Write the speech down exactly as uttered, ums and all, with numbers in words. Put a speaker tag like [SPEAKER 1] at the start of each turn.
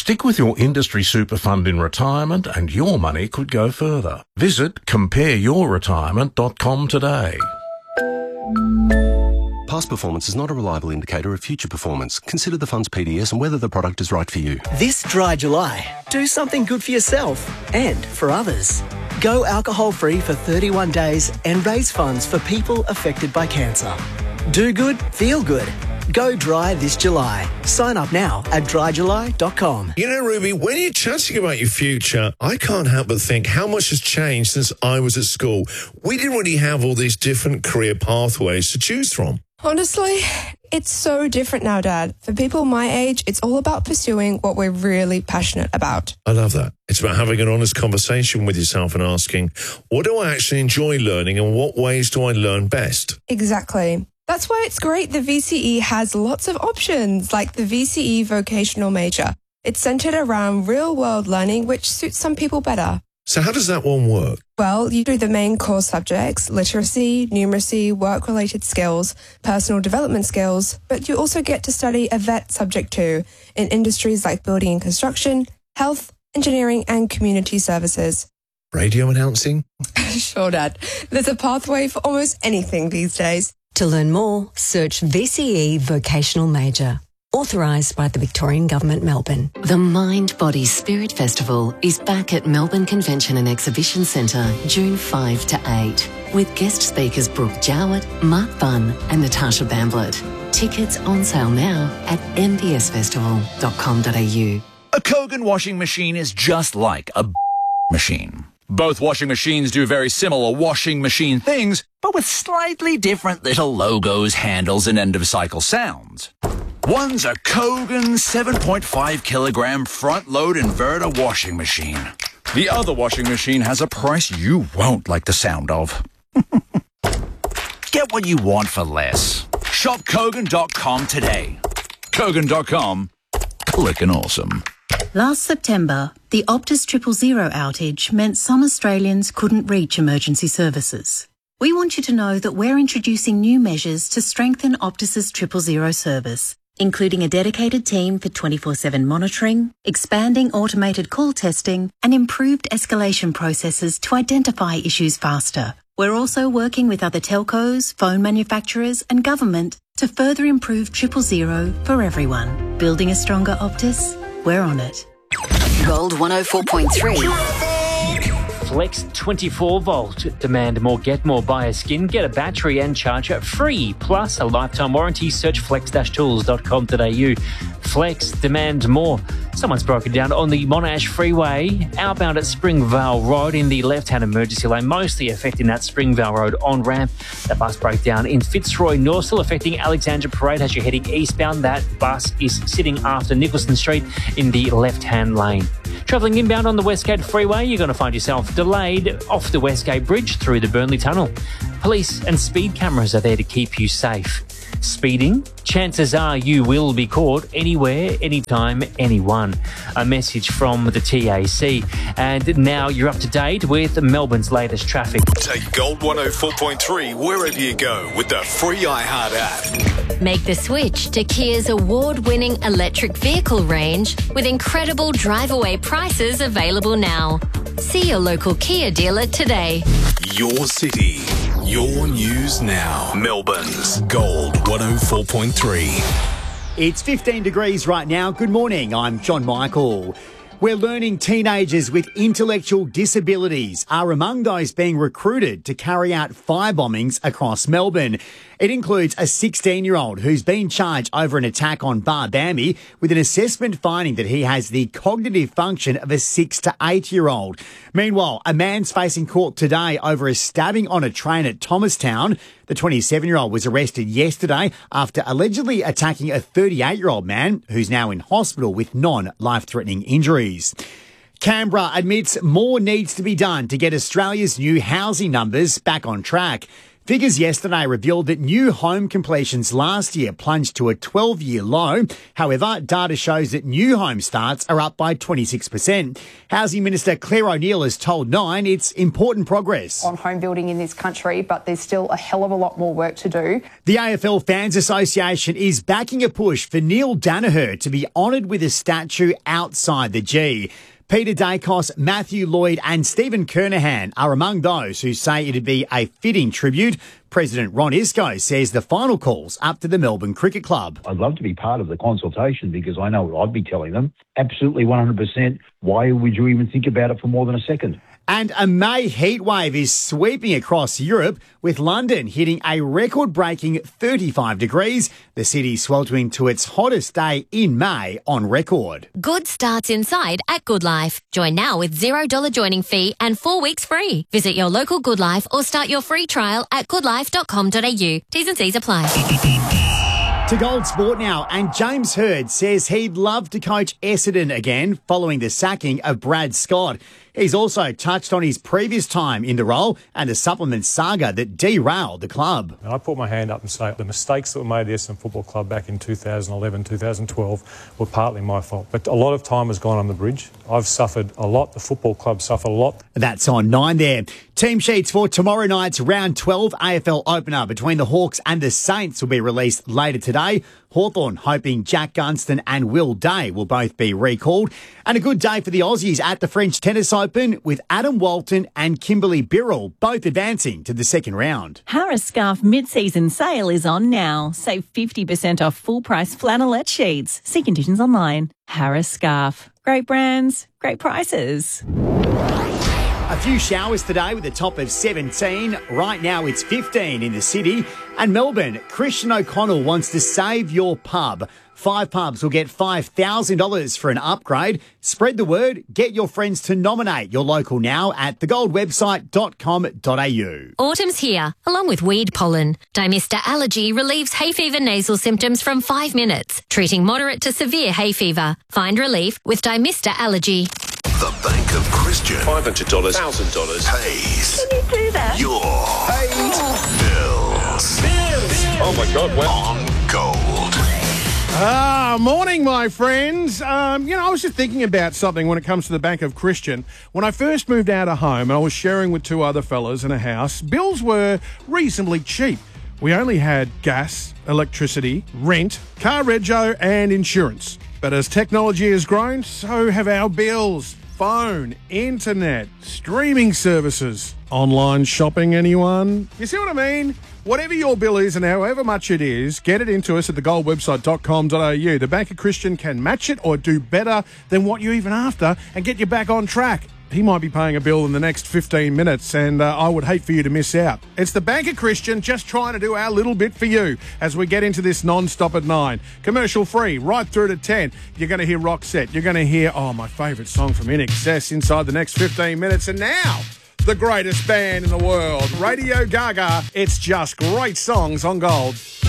[SPEAKER 1] Stick with your industry super fund in retirement and your money could go further. Visit compare your retirement dot com today.
[SPEAKER 2] Past performance is not a reliable indicator of future performance. Consider the fund's P D S and whether the product is right for you.
[SPEAKER 3] This dry July, do something good for yourself and for others. Go alcohol-free for thirty-one days and raise funds for people affected by cancer. Do good, feel good. Go dry this July. Sign up now at dry july dot com.
[SPEAKER 4] You know, Ruby, when you're chatting about your future, I can't help but think how much has changed since I was at school. We didn't really have all these different career pathways to choose from.
[SPEAKER 5] Honestly, it's so different now, Dad. For people my age, it's all about pursuing what we're really passionate about.
[SPEAKER 4] I love that. It's about having an honest conversation with yourself and asking, what do I actually enjoy learning and what ways do I learn best?
[SPEAKER 5] Exactly. That's why it's great the V C E has lots of options, like the V C E Vocational Major. It's centred around real-world learning, which suits some people better.
[SPEAKER 4] So how does that one work?
[SPEAKER 5] Well, you do the main core subjects, literacy, numeracy, work-related skills, personal development skills, but you also get to study a vet subject too, in industries like building and construction, health, engineering and community services.
[SPEAKER 4] Radio announcing?
[SPEAKER 5] Sure, Dad. There's a pathway for almost anything these days.
[SPEAKER 6] To learn more, search V C E Vocational Major. Authorised by the Victorian Government, Melbourne.
[SPEAKER 7] The Mind, Body, Spirit Festival is back at Melbourne Convention and Exhibition Centre, June fifth to eighth, with guest speakers Brooke Jowett, Mark Bunn and Natasha Bamblett. Tickets on sale now at m b s festival dot com dot a u.
[SPEAKER 8] A Kogan washing machine is just like a machine. Both washing machines do very similar washing machine things, but with slightly different little logos, handles and end-of-cycle sounds. One's a Kogan seven point five kilogram front-load inverter washing machine. The other washing machine has a price you won't like the sound of. Get what you want for less. Shop Kogan dot com today. Kogan dot com. Clickin' awesome.
[SPEAKER 9] Last September, the Optus Triple Zero outage meant some Australians couldn't reach emergency services. We want you to know that we're introducing new measures to strengthen Optus's Triple Zero service, including a dedicated team for twenty-four seven monitoring, expanding automated call testing, and improved escalation processes to identify issues faster. We're also working with other telcos, phone manufacturers, and government to further improve Triple Zero for everyone. Building a stronger Optus? We're on it.
[SPEAKER 7] Gold one oh four point three.
[SPEAKER 10] Flex twenty-four volt. Demand more, get more, buy a skin, get a battery and charger free, plus a lifetime warranty. Search flex dash tools dot com dot a u. Flex, demand more. Someone's broken down on the Monash Freeway, outbound at Springvale Road in the left-hand emergency lane, mostly affecting that Springvale Road on-ramp. That bus breakdown in Fitzroy North, still affecting Alexandra Parade as you're heading eastbound. That bus is sitting after Nicholson Street in the left-hand lane. Travelling inbound on the Westgate Freeway, you're going to find yourself delayed off the Westgate Bridge through the Burnley Tunnel. Police and speed cameras are there to keep you safe. Speeding? Chances are you will be caught anywhere, anytime, anyone. A message from the T A C. And now you're up to date with Melbourne's latest traffic.
[SPEAKER 11] Take Gold one oh four point three wherever you go with the free iHeart app.
[SPEAKER 12] Make the switch to Kia's award-winning electric vehicle range with incredible drive-away prices available now. See your local Kia dealer today.
[SPEAKER 11] Your city, your news now. Melbourne's Gold one oh four point three.
[SPEAKER 13] It's fifteen degrees right now. Good morning, I'm John Michael. We're learning teenagers with intellectual disabilities are among those being recruited to carry out firebombings across Melbourne. It includes a sixteen-year-old who's been charged over an attack on Barbambi with an assessment finding that he has the cognitive function of a six to eight-year-old. Meanwhile, a man's facing court today over a stabbing on a train at Thomastown. The twenty-seven-year-old was arrested yesterday after allegedly attacking a thirty-eight-year-old man who's now in hospital with non-life-threatening injuries. Canberra admits more needs to be done to get Australia's new housing numbers back on track. Figures yesterday revealed that new home completions last year plunged to a twelve-year low. However, data shows that new home starts are up by twenty-six percent. Housing Minister Claire O'Neil has told Nine it's important progress
[SPEAKER 14] on home building in this country, but there's still a hell of a lot more work to do.
[SPEAKER 13] The A F L Fans Association is backing a push for Neil Danaher to be honoured with a statue outside the G. Peter Dacos, Matthew Lloyd and Stephen Kernahan are among those who say it'd be a fitting tribute. President Ron Isco says the final call's up to the Melbourne Cricket Club.
[SPEAKER 15] I'd love to be part of the consultation because I know what I'd be telling them. Absolutely one hundred percent. Why would you even think about it for more than a second?
[SPEAKER 13] And a May heatwave is sweeping across Europe, with London hitting a record-breaking thirty-five degrees. The city sweltering to its hottest day in May on record.
[SPEAKER 12] Good starts inside at Good Life. Join now with zero dollars joining fee and four weeks free. Visit your local Good Life or start your free trial at good life dot com dot a u. T's and C's apply.
[SPEAKER 13] To Gold Sport now, and James Hird says he'd love to coach Essendon again following the sacking of Brad Scott. He's also touched on his previous time in the role and the supplement saga that derailed the club.
[SPEAKER 16] And I put my hand up and say the mistakes that were made at Essendon Football Club back in two thousand eleven, two thousand twelve were partly my fault. But a lot of time has gone on the bridge. I've suffered a lot. The football club suffered a lot.
[SPEAKER 13] That's on Nine there. Team sheets for tomorrow night's round twelve A F L opener between the Hawks and the Saints will be released later today. Hawthorn hoping Jack Gunston and Will Day will both be recalled. And a good day for the Aussies at the French Tennis Open with Adam Walton and Kimberly Birrell both advancing to the second round.
[SPEAKER 17] Harris Scarf mid-season sale is on now. Save fifty percent off full-price flannelette sheets. See conditions online. Harris Scarf. Great brands, great prices.
[SPEAKER 13] A few showers today with a top of seventeen. Right now it's fifteen in the city. And Melbourne, Christian O'Connell wants to save your pub. Five pubs will get five thousand dollars for an upgrade. Spread the word. Get your friends to nominate your local now at the gold website dot com dot a u.
[SPEAKER 12] Autumn's here, along with weed pollen. Dymista Allergy relieves hay fever nasal symptoms from five minutes, treating moderate to severe hay fever. Find relief with Dymista Allergy.
[SPEAKER 11] The Bank of Christian.
[SPEAKER 4] five hundred dollars, one thousand dollars.
[SPEAKER 11] Pays.
[SPEAKER 17] Can you do that?
[SPEAKER 11] Your bills. Bills.
[SPEAKER 4] Oh, my God. Well.
[SPEAKER 11] On Gold.
[SPEAKER 18] Ah, morning, my friends. Um, you know, I was just thinking about something when it comes to the Bank of Christian. When I first moved out of home and I was sharing with two other fellas in a house, bills were reasonably cheap. We only had gas, electricity, rent, car rego and insurance. But as technology has grown, so have our bills. Phone, internet, streaming services, online shopping, anyone? You see what I mean? Whatever your bill is and however much it is, get it into us at the gold website dot com dot a u. The Bank of Christian can match it or do better than what you're even after and get you back on track. He might be paying a bill in the next fifteen minutes, and uh, I would hate for you to miss out. It's the Bank of Christian just trying to do our little bit for you as we get into this non-stop at nine. Commercial free, right through to ten. You're going to hear Roxette. You're going to hear, oh, my favourite song from In Excess inside the next fifteen minutes. And now, the greatest band in the world, Radio Gaga. It's just great songs on Gold.